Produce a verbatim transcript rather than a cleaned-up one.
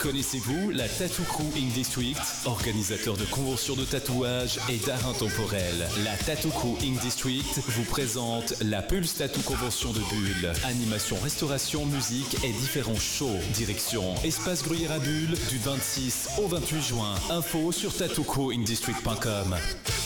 Connaissez-vous la Tattoo Crew Ink District, organisateur de conventions de tatouage et d'art intemporel? La Tattoo Crew Ink District vous présente la Pulse Tattoo Convention de Bulle. Animation, restauration, musique et différents shows. Direction Espace Gruyère à Bulle du vingt-six au vingt-huit juin. Info sur tattoo crew ink district point com.